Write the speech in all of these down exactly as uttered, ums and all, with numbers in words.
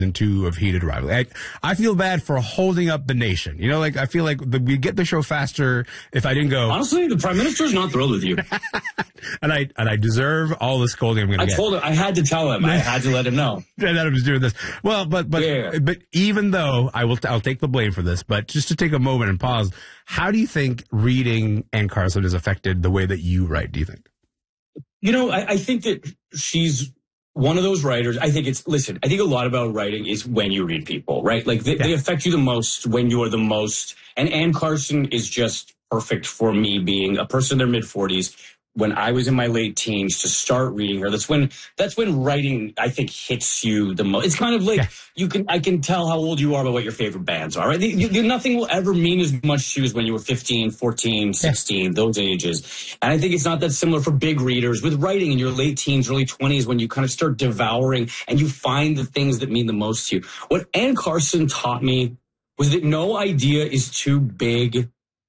season two of Heated Rivalry. I, I feel bad for holding up the nation. You know, like, I feel like the, we get the show faster if I didn't go. Honestly, the Prime Minister's not thrilled with you. and I and I deserve all the scolding I'm going to get. I told him, I had to tell him. I had to let him know. that I was doing this. Well, but but yeah. but even though I will, t- I'll take the blame for this, but just to take a moment and pause, how do you think reading Anne Carson has affected the way that you write, do you think? You know, I, I think that she's one of those writers. I think it's, listen, I think a lot about writing is when you read people, right? Like they, yeah. they affect you the most when you are the most. And Anne Carson is just perfect for me, being a person in their mid forties. When I was in my late teens to start reading her, that's when, that's when writing, I think, hits you the most. It's kind of like, yeah. you can, I can tell how old you are by what your favorite bands are, right? You, you, nothing will ever mean as much to you as when you were fifteen, fourteen, sixteen, yeah. those ages. And I think it's not that similar for big readers. With writing in your late teens, early twenties, when you kind of start devouring and you find the things that mean the most to you. What Anne Carson taught me was that no idea is too big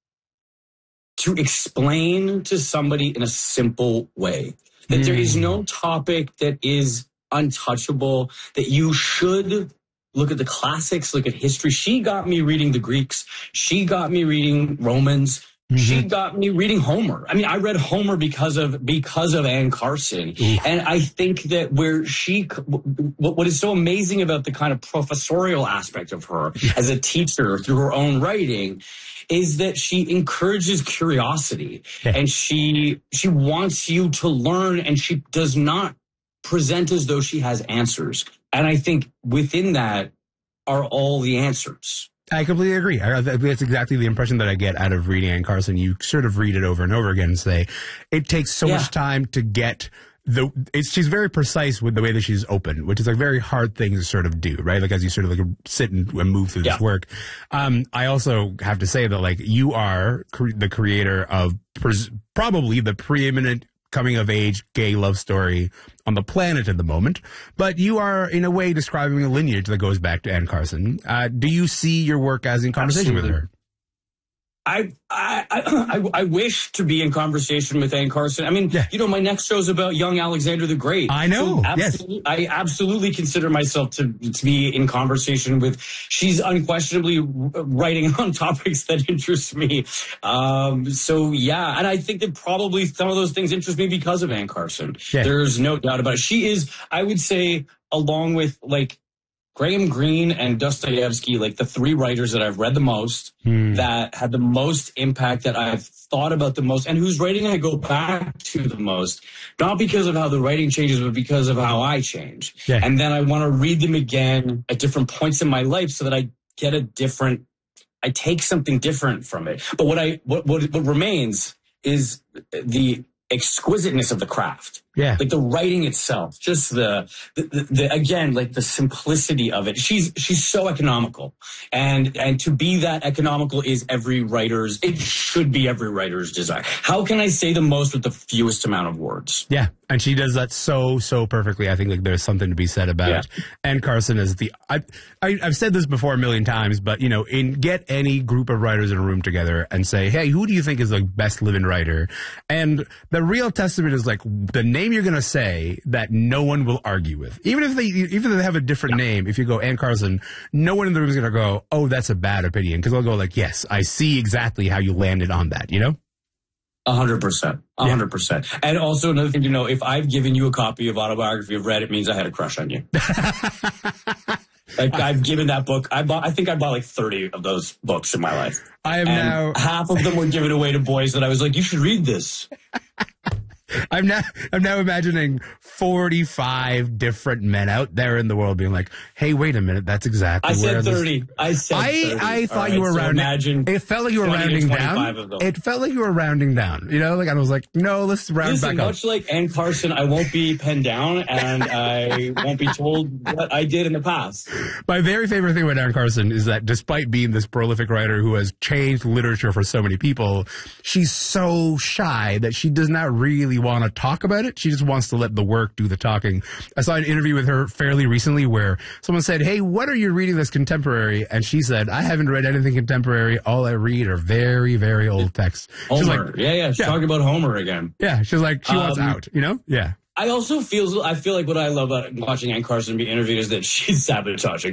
to explain to somebody in a simple way. That mm. there is no topic that is untouchable, that you should look at the classics, look at history. She got me reading the Greeks. She got me reading Romans. Mm-hmm. She got me reading Homer. I mean, I read Homer because of because of Anne Carson. Ooh. And I think that where she, what is so amazing about the kind of professorial aspect of her as a teacher through her own writing is that she encourages curiosity yeah. and she she wants you to learn, and she does not present as though she has answers. And I think within that are all the answers. I completely agree. I, that's exactly the impression that I get out of reading Anne Carson. You sort of read it over and over again and say, it takes so yeah. much time to get the, it's, she's very precise with the way that she's open, which is a very hard thing to sort of do, right? Like, as you sort of like sit and, and move through yeah. this work. Um, I also have to say that, like, you are cre- the creator of pres- probably the preeminent coming of age gay love story on the planet at the moment, but you are in a way describing a lineage that goes back to Anne Carson. Uh, do you see your work as in conversation Absolutely. with her? I, I I I wish to be in conversation with Anne Carson. I mean, yeah. you know, my next show is about young Alexander the Great. I know. So absolutely, yes. I absolutely consider myself to to be in conversation with. She's unquestionably writing on topics that interest me. Um, so yeah, and I think that probably some of those things interest me because of Anne Carson. Yeah. There's no doubt about it. She is, I would say, along with like Graham Greene and Dostoevsky, like the three writers that I've read the most, hmm. that had the most impact, that I've thought about the most, and whose writing I go back to the most, not because of how the writing changes, but because of how I change. Yeah. And then I want to read them again at different points in my life so that I get a different, I take something different from it. But what I, what, what, what remains is the exquisiteness of the craft. Yeah. Like the writing itself, just the, the, the, the, again, like the simplicity of it. She's, she's so economical. And, and to be that economical is every writer's, it should be every writer's desire. How can I say the most with the fewest amount of words? Yeah. And she does that so, so perfectly. I think like there's something to be said about yeah. Anne Carson as the, I, I, I've said this before a million times, but you know, in get any group of writers in a room together and say, hey, who do you think is the best living writer? And the real testament is like the name you're going to say that no one will argue with. Even if they, even if they have a different yeah. name, if you go Anne Carson, no one in the room is going to go, oh, that's a bad opinion. Cause they'll go like, yes, I see exactly how you landed on that, you know? A hundred percent. A hundred percent. And also another thing to know, if I've given you a copy of Autobiography of Red, it means I had a crush on you. Like I've given that book. I bought, I think I bought like thirty of those books in my life. I am and now. Half of them were given away to boys that I was like, you should read this. I'm now, I'm now imagining forty-five different men out there in the world being like, hey, wait a minute, that's exactly I where said thirty. This... I said thirty. I, I thought right, you were so rounding. Imagine it felt like you were rounding down. It felt like you were rounding down. You know, like I was like, no, let's round Listen, back up. Much like Anne Carson, I won't be penned down, and I won't be told what I did in the past. My very favorite thing about Anne Carson is that despite being this prolific writer who has changed literature for so many people, she's so shy that she does not really want to talk about it. She just wants to let the work do the talking. I saw an interview with her fairly recently where someone said, hey, what are you reading that's contemporary? And she said, I haven't read anything contemporary. All I read are very, very old texts. Homer. She's like, yeah, yeah. She's yeah. talking about Homer again. Yeah. She's like, she wants um, out, you know? Yeah. I also feel I feel like what I love about watching Ann Carson be interviewed is that she's sabotaging